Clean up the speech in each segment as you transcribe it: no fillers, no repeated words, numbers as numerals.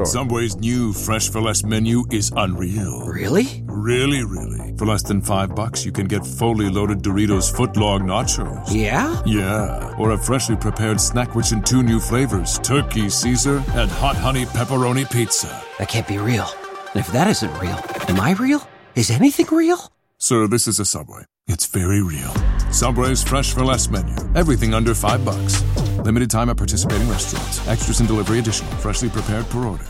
Subway's new Fresh for Less menu is unreal. Really? Really, really. For less than $5, you can get fully loaded Doritos footlong nachos. Yeah? Yeah. Or a freshly prepared snack rich in 2 new flavors, Turkey Caesar and Hot Honey Pepperoni Pizza. That can't be real. And if that isn't real, am I real? Is anything real? Sir, this is a Subway. It's very real. Subway's Fresh for Less menu. Everything under $5. Limited time at participating restaurants. Extras and delivery additional. Freshly prepared per order.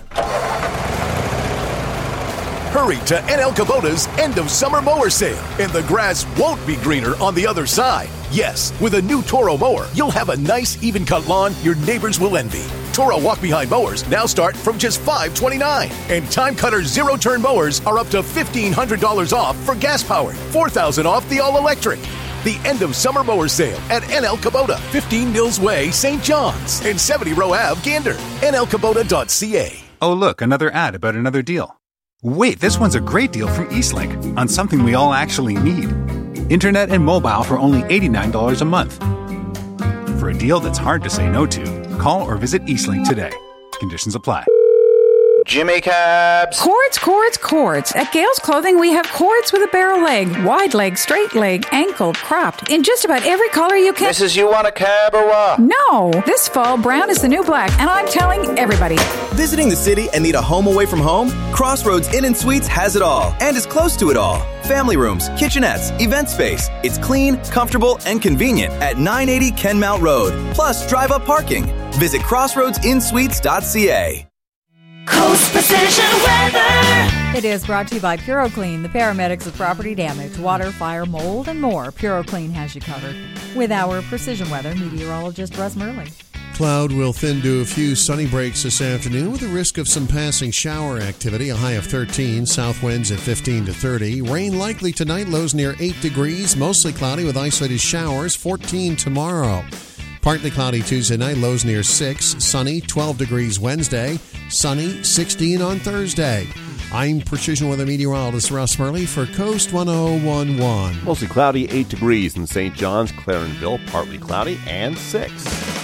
Hurry to NL Kubota's end of summer mower sale, and the grass won't be greener on the other side. Yes, with a new Toro mower, you'll have a nice, even-cut lawn your neighbors will envy. Toro walk-behind mowers now start from just $529, and Time Cutter zero-turn mowers are up to $1,500 off for gas-powered, $4,000 off the all-electric. The end of summer mower sale at NL Kubota, 15 Mills Way, St. John's, and 70 Row Ave, Gander. NLKubota.ca. Oh, look, another ad about another deal. Wait, this one's a great deal from Eastlink on something we all actually need. Internet and mobile for only $89 a month. For a deal that's hard to say no to, call or visit Eastlink today. Conditions apply. Jimmy Cabs. Cords. At Gale's Clothing, we have cords with a barrel leg, wide leg, straight leg, ankle, cropped, in just about every color you can. Mrs., you want a cab or what? No! This fall, brown is the new black, and I'm telling everybody. Visiting the city and need a home away from home? Crossroads Inn & Suites has it all and is close to it all. Family rooms, kitchenettes, event space. It's clean, comfortable, and convenient at 980 Kenmount Road. Plus, drive-up parking. Visit crossroadsinsuites.ca. Coast Precision Weather. It is brought to you by PuroClean, the paramedics of property damage, water, fire, mold, and more. PuroClean has you covered. With our precision weather meteorologist Russ Murley. Cloud will thin to a few sunny breaks this afternoon with a risk of some passing shower activity, a high of 13, south winds at 15 to 30. Rain likely tonight, lows near 8 degrees, mostly cloudy with isolated showers, 14 tomorrow. Partly cloudy Tuesday night, lows near 6, sunny, 12 degrees Wednesday, sunny, 16 on Thursday. I'm Precision Weather Meteorologist Russ Murley for Coast 1011. Mostly cloudy, 8 degrees in St. John's, Clarenville, partly cloudy, and 6.